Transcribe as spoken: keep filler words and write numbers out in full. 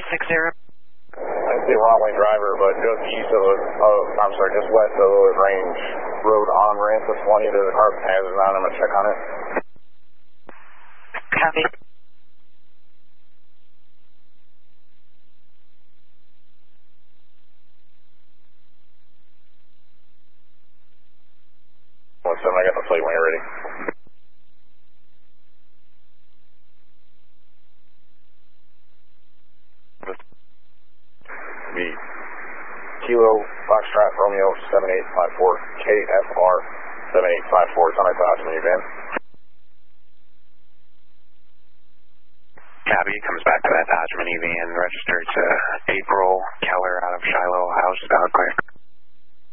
six zero. I see a wrong way driver, but just east of, oh, I'm sorry, just west of the range road on ramp to twenty, there's a car hazard on. I'm going to check on it. Copy. One seven, I got the plate when you're ready. B. Kilo Foxtrot Romeo seven eight five four, K F R seven eight five four. It's on my thoughts when you're in. Copy, comes back to that Dodge minivan registered to April Keller out of Shiloh House, about clear.